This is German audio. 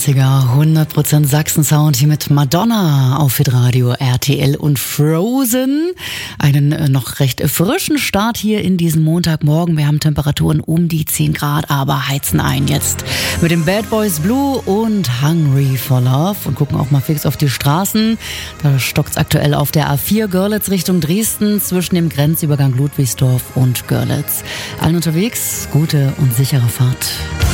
90er, 100% Sachsen-Sound hier mit Madonna auf Hitradio, RTL und Frozen. Einen noch recht frischen Start hier in diesen Montagmorgen. Wir haben Temperaturen um die 10 Grad, aber heizen ein jetzt mit dem Bad Boys Blue und Hungry for Love und gucken auch mal fix auf die Straßen. Da stockt's aktuell auf der A4 Görlitz Richtung Dresden zwischen dem Grenzübergang Ludwigsdorf und Görlitz. Allen unterwegs, gute und sichere Fahrt.